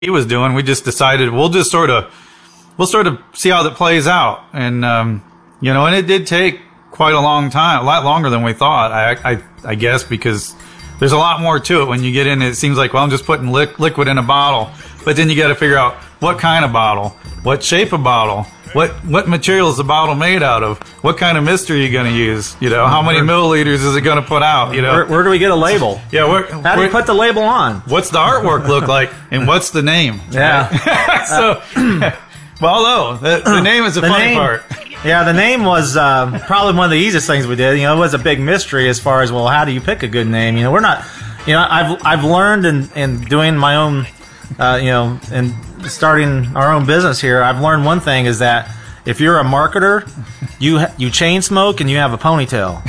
he was doing. We just decided we'll sort of see how that plays out. And, and it did take quite a long time, a lot longer than we thought, I guess, because there's a lot more to it when you get in. It seems like, well, I'm just putting liquid in a bottle. But then you got to figure out what kind of bottle, what shape of bottle, what material is the bottle made out of, what kind of mister are you going to use, how many milliliters is it going to put out, Where do we get a label? Yeah, how do you put the label on? What's the artwork look like, and what's the name? Yeah. Right? The name is the funny part. Yeah, the name was probably one of the easiest things we did. It was a big mystery as far as, well, how do you pick a good name? We're not, I've learned in doing my own, and starting our own business here, I've learned one thing is that if you're a marketer, you chain smoke and you have a ponytail.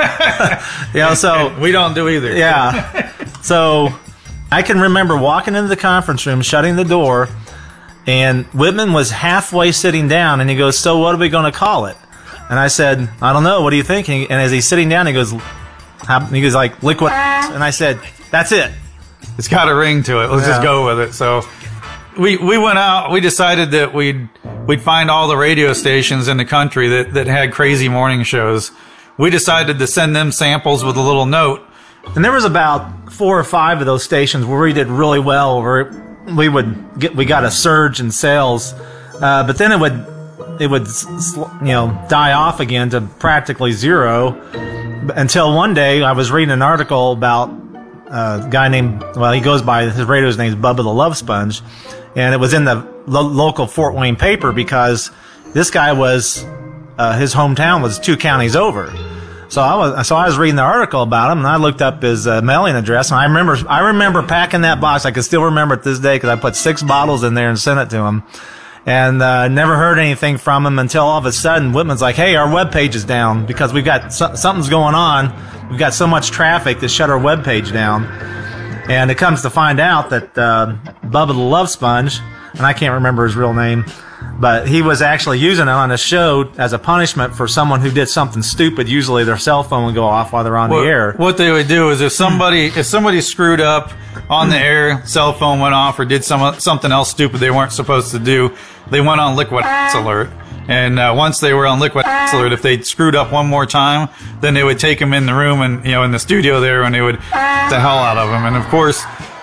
So we don't do either. Yeah. So I can remember walking into the conference room, shutting the door, and Whitman was halfway sitting down, and he goes, "So what are we going to call it?" And I said, "I don't know. What do you think?" And as he's sitting down, he goes like, "Liquid." And I said, "That's it. It's got a ring to it. Let's just go with it." So we went out. We decided that we'd find all the radio stations in the country that had crazy morning shows. We decided to send them samples with a little note. And there was about 4 or 5 of those stations where we did really well, where we got a surge in sales, but then it would die off again to practically zero, until one day I was reading an article about a guy named, he goes by, his radio's name is Bubba the Love Sponge, and it was in the local Fort Wayne paper because this guy was his hometown was 2 counties over. So I was reading the article about him, and I looked up his mailing address, and I remember packing that box. I can still remember it this day because I put 6 bottles in there and sent it to him, and never heard anything from him until all of a sudden Whitman's like, "Hey, our webpage is down because we've got something's going on. We've got so much traffic to shut our webpage down." And it comes to find out that Bubba the Love Sponge, and I can't remember his real name, but he was actually using it on a show as a punishment for someone who did something stupid. Usually their cell phone would go off while they're on the air. What they would do is if somebody screwed up on the air, cell phone went off, or did something else stupid they weren't supposed to do, they went on Liquid Alert. And once they were on Liquid Alert, if they screwed up one more time, then they would take them in the room and in the studio there, and they would the hell out of them. And of course,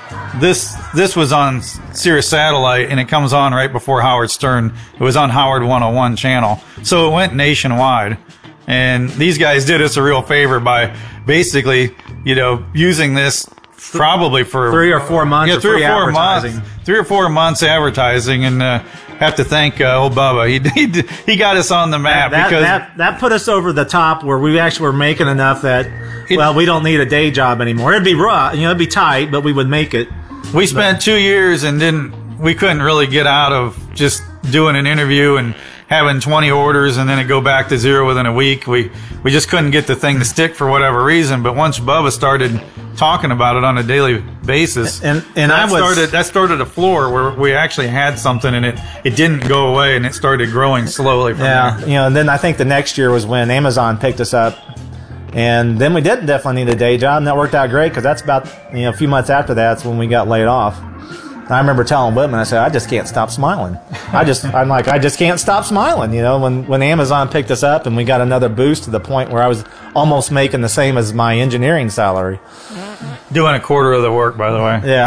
this was on Sirius Satellite, and it comes on right before Howard Stern. It was on Howard 101 channel, so it went nationwide. And these guys did us a real favor by basically, using this probably for 3 or 4 months. Yeah, 3 or 4 months. 3 or 4 months advertising, and have to thank old Bubba. He got us on the map because that put us over the top where we actually were making enough that we don't need a day job anymore. It'd be rough, it'd be tight, but we would make it. We spent 2 years and we couldn't really get out of just doing an interview and having 20 orders and then it go back to zero within a week. We just couldn't get the thing to stick for whatever reason. But once Bubba started talking about it on a daily basis, that started a floor where we actually had something, and it didn't go away, and it started growing slowly from there. And then I think the next year was when Amazon picked us up. And then we did definitely need a day job, and that worked out great because that's about a few months after that's when we got laid off. And I remember telling Whitman, I said, I just can't stop smiling. I just can't stop smiling. When Amazon picked us up and we got another boost to the point where I was almost making the same as my engineering salary. Doing a quarter of the work, by the way. Yeah.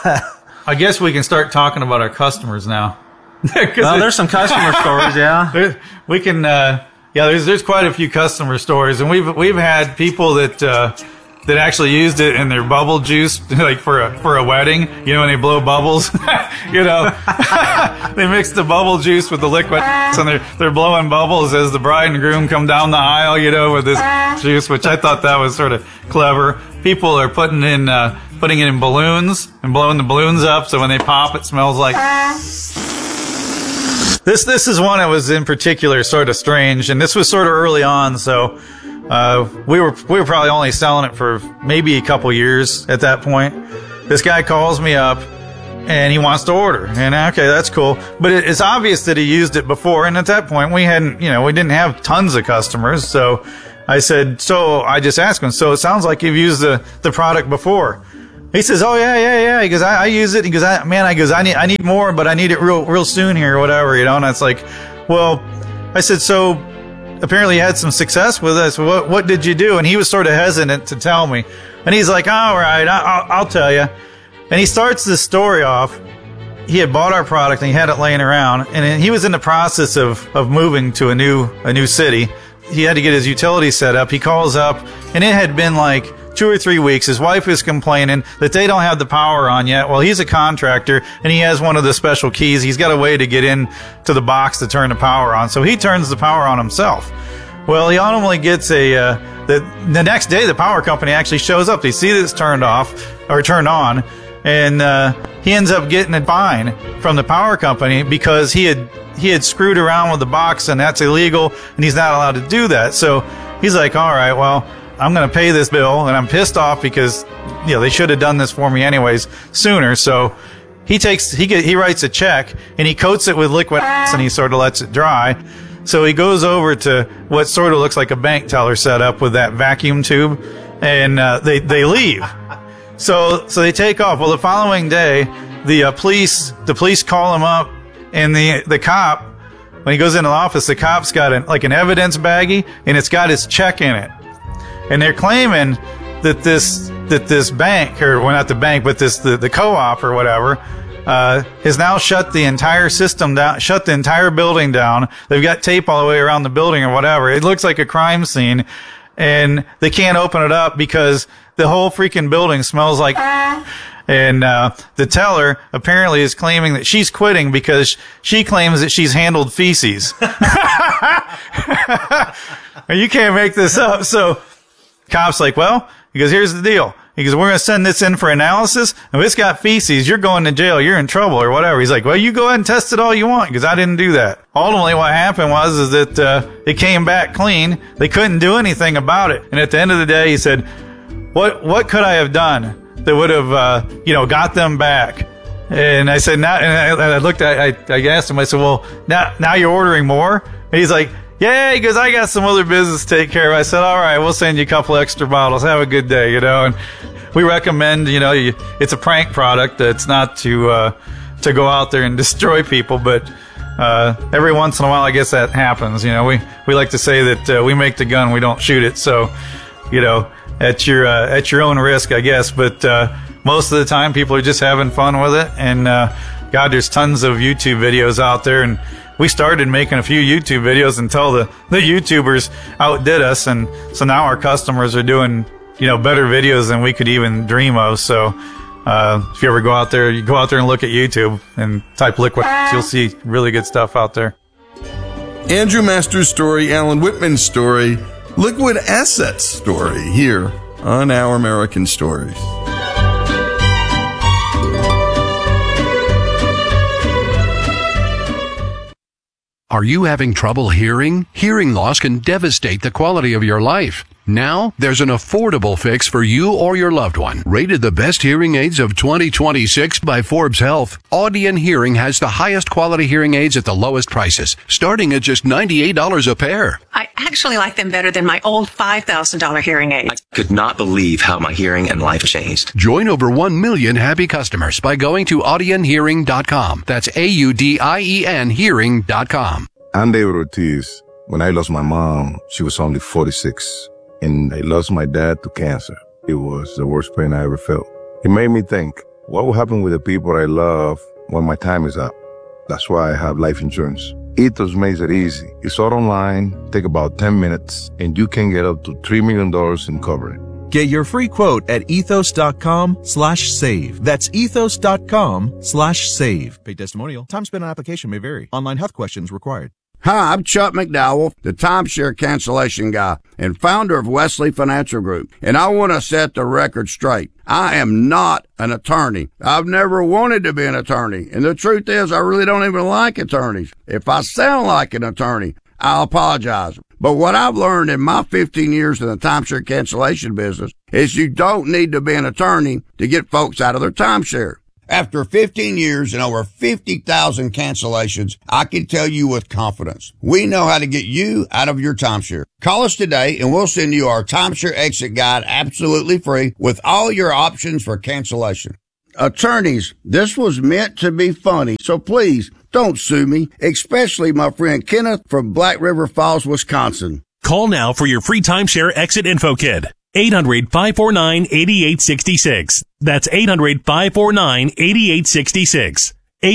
I guess we can start talking about our customers now. Well, there's some customer stories, yeah. We can. There's quite a few customer stories, and we've had people that actually used it in their bubble juice, like for a wedding. When they blow bubbles, they mix the bubble juice with the liquid, and they're blowing bubbles as the bride and groom come down the aisle, with this juice, which I thought that was sort of clever. People are putting it in balloons and blowing the balloons up, so when they pop, it smells like. This is one that was in particular sort of strange, and this was sort of early on, so we were probably only selling it for maybe a couple years at that point. This guy calls me up, and he wants to order, and okay, that's cool. But it's obvious that he used it before, and at that point we didn't have tons of customers, so I said, so I just asked him, so it sounds like you've used the product before. He says, "Oh yeah." He goes, "I use it." He goes, I need more, but I need it real soon here or whatever, And it's like, well, I said, so apparently you had some success with this. What did you do? And he was sort of hesitant to tell me. And he's like, all right, I'll tell you. And he starts this story off. He had bought our product and he had it laying around, and he was in the process of moving to a new city. He had to get his utility set up. He calls up, and it had been like 2 or 3 weeks. His wife is complaining that they don't have the power on yet. Well, he's a contractor, and he has one of the special keys. He's got a way to get in to the box to turn the power on. So he turns the power on himself. Well, he ultimately gets the next day, the power company actually shows up. They see that it's turned off or turned on, and he ends up getting a fine from the power company because he had screwed around with the box, and that's illegal, and he's not allowed to do that. So he's like, all right, well, I'm going to pay this bill, and I'm pissed off because they should have done this for me anyways sooner. So he writes a check, and he coats it with liquid and he sort of lets it dry. So he goes over to what sort of looks like a bank teller setup with that vacuum tube, and they leave. So they take off. Well, the following day, the police call him up, and the cop, when he goes into the office, the cop's got an evidence baggie, and it's got his check in it. And they're claiming that this bank, or well, not the bank, but the co-op or whatever, has now shut the entire system down, shut the entire building down. They've got tape all the way around the building or whatever. It looks like a crime scene, and they can't open it up because the whole freaking building smells like. And the teller apparently is claiming that she's quitting because she claims that she's handled feces. You can't make this up. So cop's like, well, he goes, here's the deal. He goes, we're going to send this in for analysis. And if it's got feces, you're going to jail. You're in trouble or whatever. He's like, well, you go ahead and test it all you want because I didn't do that. Ultimately, what happened was that it came back clean. They couldn't do anything about it. And at the end of the day, he said, what could I have done that would have, got them back? And I said, now, and I looked at, I asked him, I said, well, now you're ordering more? And he's like, yeah, he goes, I got some other business to take care of. I said, all right, we'll send you a couple extra bottles. Have a good day, And we recommend, it's a prank product. It's not to go out there and destroy people, but every once in a while, I guess that happens. We like to say that we make the gun, we don't shoot it. So, at your own risk, I guess. But most of the time, people are just having fun with it. And God, there's tons of YouTube videos out there, and we started making a few YouTube videos until the YouTubers outdid us, and so now our customers are doing better videos than we could even dream of. So if you ever go out there and look at YouTube and type Liquid, you'll see really good stuff out there. Andrew Masters' story, Alan Whitman's story, Liquid Assets story here on Our American Stories. Are you having trouble hearing? Hearing loss can devastate the quality of your life. Now, there's an affordable fix for you or your loved one. Rated the best hearing aids of 2026 by Forbes Health, Audien Hearing has the highest quality hearing aids at the lowest prices, starting at just $98 a pair. I actually like them better than my old $5,000 hearing aid. I could not believe how my hearing and life changed. Join over 1 million happy customers by going to audienhearing.com. That's AUDIEN hearing.com. I'm David Ortiz. When I lost my mom, she was only 46. And I lost my dad to cancer. It was the worst pain I ever felt. It made me think, what will happen with the people I love when my time is up? That's why I have life insurance. Ethos makes it easy. It's all online, take about 10 minutes, and you can get up to $3 million in coverage. Get your free quote at ethos.com/save. That's ethos.com/save. Paid testimonial. Time spent on application may vary. Online health questions required. Hi, I'm Chuck McDowell, the timeshare cancellation guy and founder of Wesley Financial Group, and I want to set the record straight. I am not an attorney. I've never wanted to be an attorney, and the truth is I really don't even like attorneys. If I sound like an attorney, I'll apologize. But what I've learned in my 15 years in the timeshare cancellation business is you don't need to be an attorney to get folks out of their timeshare. After 15 years and over 50,000 cancellations, I can tell you with confidence, we know how to get you out of your timeshare. Call us today and we'll send you our timeshare exit guide absolutely free with all your options for cancellation. Attorneys, this was meant to be funny, so please don't sue me, especially my friend Kenneth from Black River Falls, Wisconsin. Call now for your free timeshare exit info kit. 800-549-8866. That's 800-549-8866.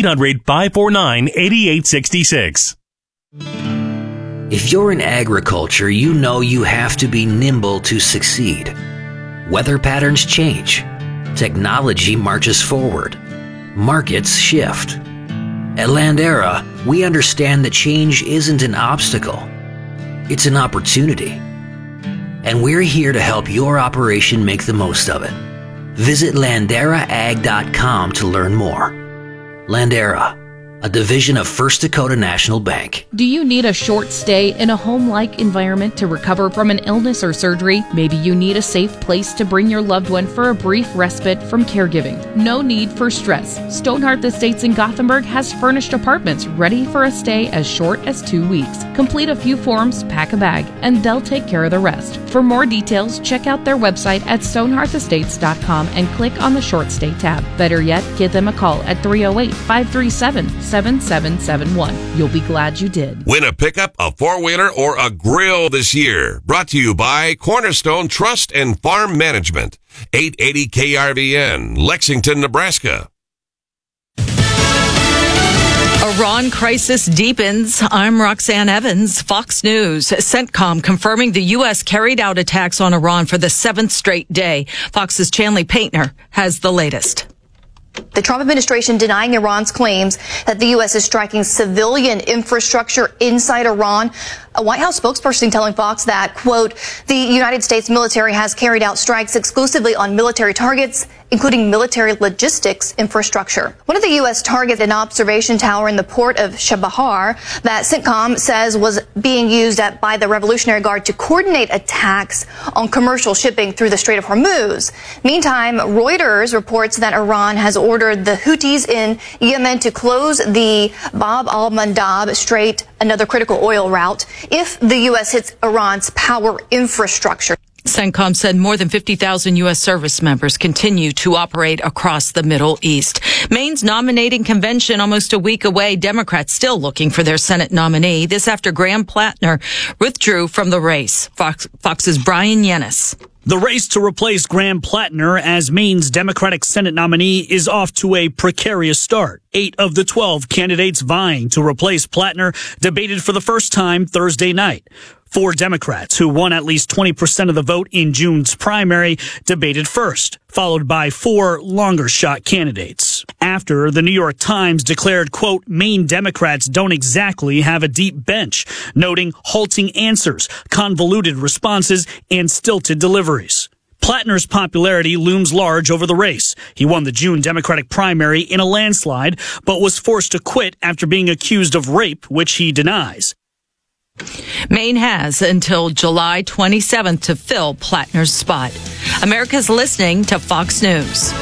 800-549-8866. If you're in agriculture, you know you have to be nimble to succeed. Weather patterns change. Technology marches forward. Markets shift. At Landera, we understand that change isn't an obstacle. It's an opportunity. And we're here to help your operation make the most of it. Visit LanderaAg.com to learn more. Landera, a division of First Dakota National Bank. Do you need a short stay in a home-like environment to recover from an illness or surgery? Maybe you need a safe place to bring your loved one for a brief respite from caregiving. No need for stress. Stoneheart Estates in Gothenburg has furnished apartments ready for a stay as short as 2 weeks. Complete a few forms, pack a bag, and they'll take care of the rest. For more details, check out their website at stoneheartestates.com and click on the short stay tab. Better yet, give them a call at 308-537-7771. You'll be glad you did. Win a pickup, a four-wheeler, or a grill this year. Brought to you by Cornerstone Trust and Farm Management. 880 KRVN, Lexington, Nebraska. Iran crisis deepens. I'm Roxanne Evans, Fox News. CENTCOM confirming the U.S. carried out attacks on Iran for the 7th straight day. Fox's Chanley Paintner has the latest. The Trump administration denying Iran's claims that the U.S. is striking civilian infrastructure inside Iran. A White House spokesperson telling Fox that, quote, the United States military has carried out strikes exclusively on military targets, including military logistics infrastructure. One of the U.S. targeted an observation tower in the port of Chabahar that CENTCOM says was being used by the Revolutionary Guard to coordinate attacks on commercial shipping through the Strait of Hormuz. Meantime, Reuters reports that Iran has ordered the Houthis in Yemen to close the Bab al-Mandab Strait, another critical oil route, if the U.S. hits Iran's power infrastructure. CENTCOM said more than 50,000 U.S. service members continue to operate across the Middle East. Maine's nominating convention almost a week away. Democrats still looking for their Senate nominee. This after Graham Plattner withdrew from the race. Fox's Brian Yennis. The race to replace Graham Plattner as Maine's Democratic Senate nominee is off to a precarious start. 8 of the 12 candidates vying to replace Plattner debated for the first time Thursday night. 4 Democrats, who won at least 20% of the vote in June's primary, debated first, followed by 4 longer-shot candidates. After, the New York Times declared, quote, Maine Democrats don't exactly have a deep bench, noting halting answers, convoluted responses, and stilted deliveries. Plattner's popularity looms large over the race. He won the June Democratic primary in a landslide, but was forced to quit after being accused of rape, which he denies. Maine has until July 27th to fill Plattner's spot. America's listening to Fox News.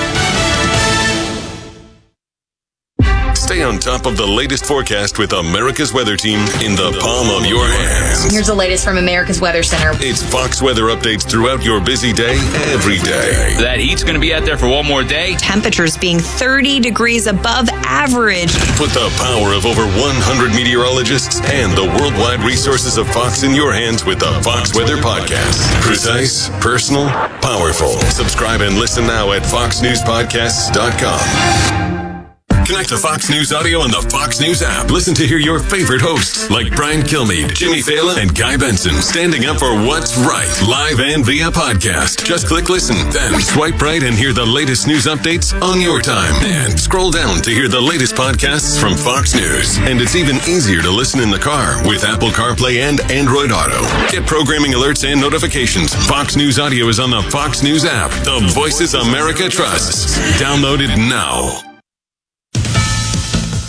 Stay on top of the latest forecast with America's Weather Team in the palm of your hands. Here's the latest from America's Weather Center. It's Fox weather updates throughout your busy day, every day. That heat's going to be out there for one more day. Temperatures being 30 degrees above average. Put the power of over 100 meteorologists and the worldwide resources of Fox in your hands with the Fox Weather Podcast. Precise, personal, powerful. Subscribe and listen now at foxnewspodcasts.com. Connect to Fox News Audio on the Fox News app. Listen to hear your favorite hosts like Brian Kilmeade, Jimmy Fallon, and Guy Benson standing up for what's right, live and via podcast. Just click listen, then swipe right and hear the latest news updates on your time. And scroll down to hear the latest podcasts from Fox News. And it's even easier to listen in the car with Apple CarPlay and Android Auto. Get programming alerts and notifications. Fox News Audio is on the Fox News app. The voices America trusts. Download it now.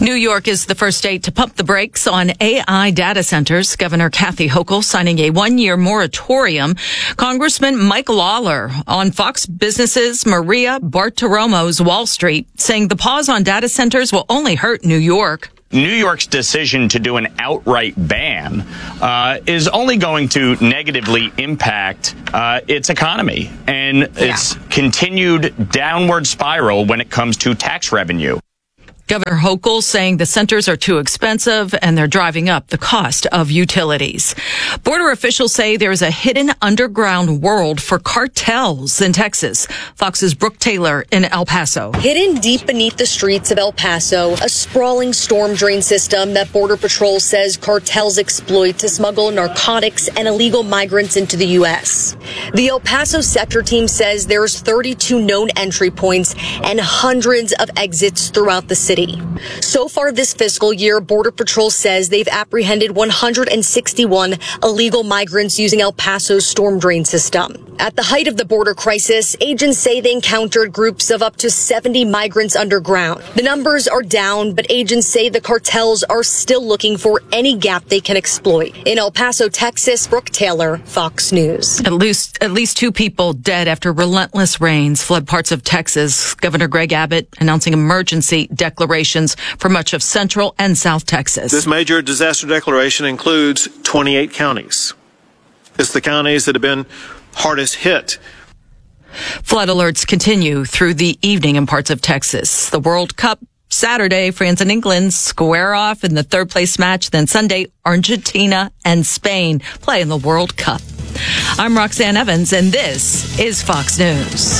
New York is the first state to pump the brakes on AI data centers. Governor Kathy Hochul signing a one-year moratorium. Congressman Mike Lawler on Fox Business's Maria Bartiromo's Wall Street saying the pause on data centers will only hurt New York. New York's decision to do an outright ban is only going to negatively impact its economy and its continued downward spiral when it comes to tax revenue. Governor Hochul saying the centers are too expensive and they're driving up the cost of utilities. Border officials say there is a hidden underground world for cartels in Texas. Fox's Brooke Taylor in El Paso. Hidden deep beneath the streets of El Paso, a sprawling storm drain system that Border Patrol says cartels exploit to smuggle narcotics and illegal migrants into the U.S. The El Paso sector team says there's 32 known entry points and hundreds of exits throughout the city. So far this fiscal year, Border Patrol says they've apprehended 161 illegal migrants using El Paso's storm drain system. At the height of the border crisis, agents say they encountered groups of up to 70 migrants underground. The numbers are down, but agents say the cartels are still looking for any gap they can exploit. In El Paso, Texas, Brooke Taylor, Fox News. At least 2 people dead after relentless rains flood parts of Texas. Governor Greg Abbott announcing emergency declarations for much of Central and South Texas. This major disaster declaration includes 28 counties. It's the counties that have been hardest hit. Flood alerts continue through the evening in parts of Texas. The World Cup Saturday, France and England square off in the third place match. Then Sunday, Argentina and Spain play in the World Cup. I'm Roxanne Evans, and this is Fox News.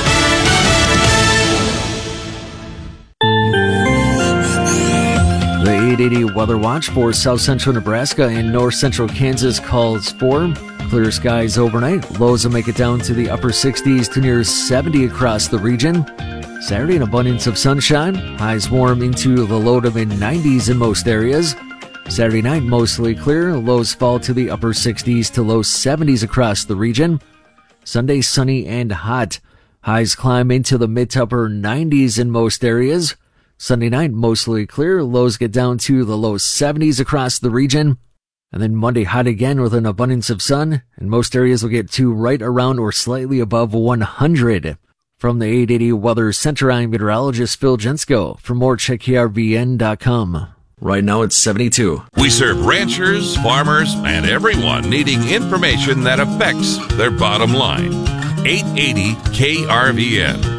The 880 Weather Watch for south central Nebraska and north central Kansas calls for clear skies overnight. Lows will make it down to the upper 60s to near 70 across the region. Saturday, an abundance of sunshine. Highs warm into the low to mid 90s in most areas. Saturday night, mostly clear. Lows fall to the upper 60s to low 70s across the region. Sunday, sunny and hot. Highs climb into the mid to upper 90s in most areas. Sunday night, mostly clear. Lows get down to the low 70s across the region. And then Monday, hot again with an abundance of sun. And most areas will get to right around or slightly above 100. From the 880 Weather Center, I'm meteorologist Phil Jensko. For more, check KRVN.com. Right now, it's 72. We serve ranchers, farmers, and everyone needing information that affects their bottom line. 880 KRVN.